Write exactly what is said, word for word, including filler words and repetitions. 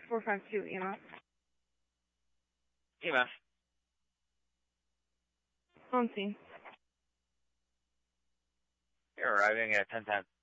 four five two, E M S. E M S. On scene. You're arriving at ten ten.